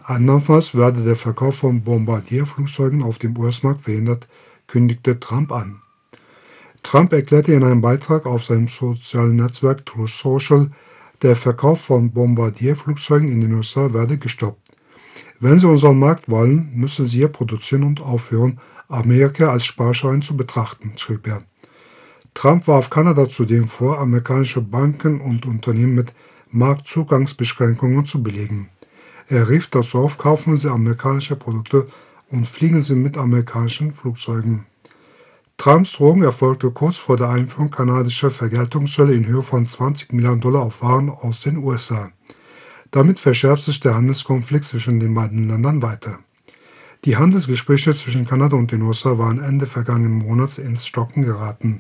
Andernfalls werde der Verkauf von Bombardierflugzeugen auf dem US-Markt verhindert, kündigte Trump an. Trump erklärte in einem Beitrag auf seinem sozialen Netzwerk Truth Social, der Verkauf von Bombardierflugzeugen in den USA werde gestoppt. Wenn Sie unseren Markt wollen, müssen Sie hier produzieren und aufhören, Amerika als Sparschwein zu betrachten, schrieb er. Trump warf Kanada zudem vor, amerikanische Banken und Unternehmen mit Marktzugangsbeschränkungen zu belegen. Er rief dazu auf, kaufen Sie amerikanische Produkte und fliegen Sie mit amerikanischen Flugzeugen. Trumps Drohung erfolgte kurz vor der Einführung kanadischer Vergeltungszölle in Höhe von $20 Milliarden auf Waren aus den USA. Damit verschärft sich der Handelskonflikt zwischen den beiden Ländern weiter. Die Handelsgespräche zwischen Kanada und den USA waren Ende vergangenen Monats ins Stocken geraten.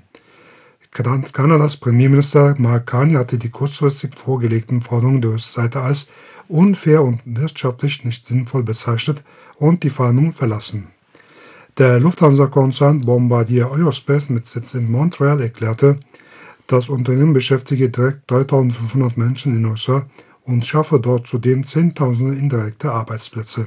Kanadas Premierminister Mark Carney hatte die kurzfristig vorgelegten Forderungen der US-Seite als unfair und wirtschaftlich nicht sinnvoll bezeichnet und die Verhandlungen verlassen. Der Lufthansa-Konzern Bombardier Aerospace mit Sitz in Montreal erklärte, das Unternehmen beschäftige direkt 3.500 Menschen in den USA und schaffe dort zudem Zehntausende indirekte Arbeitsplätze.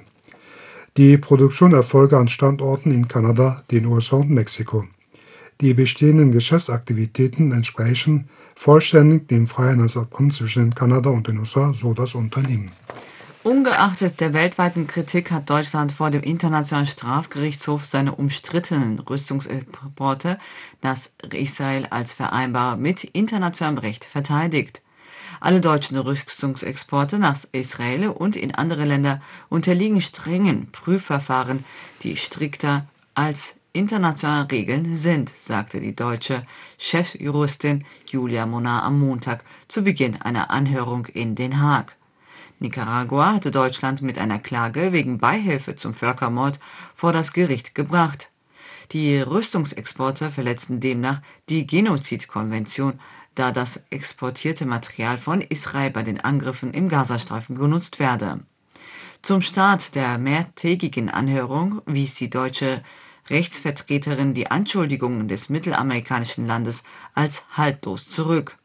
Die Produktion erfolge an Standorten in Kanada, den USA und Mexiko. Die bestehenden Geschäftsaktivitäten entsprechen vollständig dem Freihandelsabkommen zwischen Kanada und den USA, so das Unternehmen. Ungeachtet der weltweiten Kritik hat Deutschland vor dem Internationalen Strafgerichtshof seine umstrittenen Rüstungsexporte nach Israel als vereinbar mit internationalem Recht verteidigt. Alle deutschen Rüstungsexporte nach Israel und in andere Länder unterliegen strengen Prüfverfahren, die strikter als internationale Regeln sind, sagte die deutsche Chefjuristin Julia Monar am Montag zu Beginn einer Anhörung in Den Haag. Nicaragua hatte Deutschland mit einer Klage wegen Beihilfe zum Völkermord vor das Gericht gebracht. Die Rüstungsexporte verletzten demnach die Genozidkonvention, da das exportierte Material von Israel bei den Angriffen im Gazastreifen genutzt werde. Zum Start der mehrtägigen Anhörung wies die deutsche Rechtsvertreterin die Anschuldigungen des mittelamerikanischen Landes als haltlos zurück.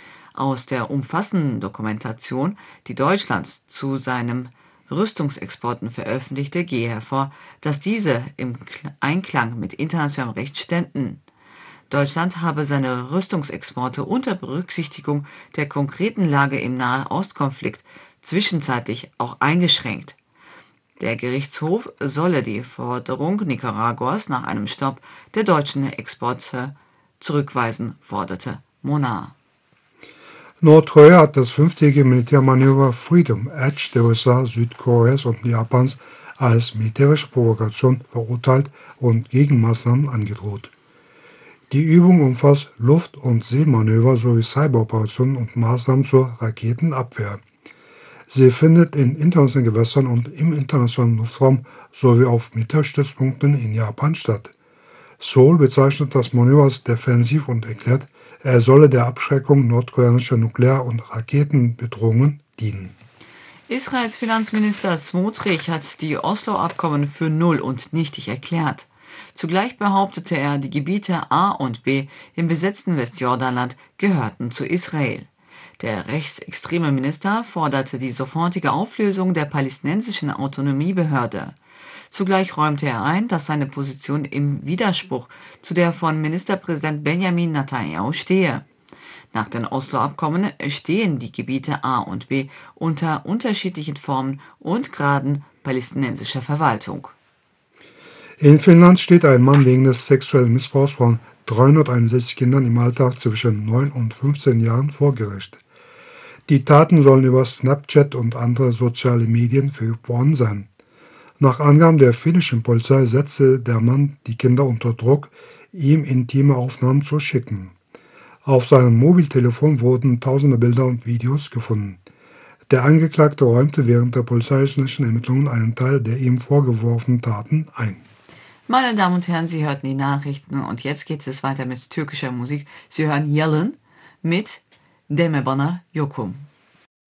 Aus der umfassenden Dokumentation, die Deutschland zu seinen Rüstungsexporten veröffentlichte, gehe hervor, dass diese im Einklang mit internationalem Recht ständen. Deutschland habe seine Rüstungsexporte unter Berücksichtigung der konkreten Lage im Nahostkonflikt zwischenzeitlich auch eingeschränkt. Der Gerichtshof solle die Forderung Nicaraguas nach einem Stopp der deutschen Exporte zurückweisen, forderte Monar. Nordkorea hat das fünftägige Militärmanöver Freedom Edge der USA, Südkoreas und Japans als militärische Provokation verurteilt und Gegenmaßnahmen angedroht. Die Übung umfasst Luft- und Seemanöver sowie Cyberoperationen und Maßnahmen zur Raketenabwehr. Sie findet in internationalen Gewässern und im internationalen Luftraum sowie auf Militärstützpunkten in Japan statt. Seoul bezeichnet das Manöver als defensiv und erklärt, er solle der Abschreckung nordkoreanischer Nuklear- und Raketenbedrohungen dienen. Israels Finanzminister Smotrich hat die Oslo-Abkommen für null und nichtig erklärt. Zugleich behauptete er, die Gebiete A und B im besetzten Westjordanland gehörten zu Israel. Der rechtsextreme Minister forderte die sofortige Auflösung der palästinensischen Autonomiebehörde. Zugleich räumte er ein, dass seine Position im Widerspruch zu der von Ministerpräsident Benjamin Netanyahu stehe. Nach den Oslo-Abkommen stehen die Gebiete A und B unter unterschiedlichen Formen und Graden palästinensischer Verwaltung. In Finnland steht ein Mann wegen des sexuellen Missbrauchs von 361 Kindern im Alter zwischen 9 und 15 Jahren vor Gericht. Die Taten sollen über Snapchat und andere soziale Medien verübt worden sein. Nach Angaben der finnischen Polizei setzte der Mann die Kinder unter Druck, ihm intime Aufnahmen zu schicken. Auf seinem Mobiltelefon wurden tausende Bilder und Videos gefunden. Der Angeklagte räumte während der polizeilichen Ermittlungen einen Teil der ihm vorgeworfenen Taten ein. Meine Damen und Herren, Sie hörten die Nachrichten und jetzt geht es weiter mit türkischer Musik. Sie hören Yalın mit Deme Bana Yokum.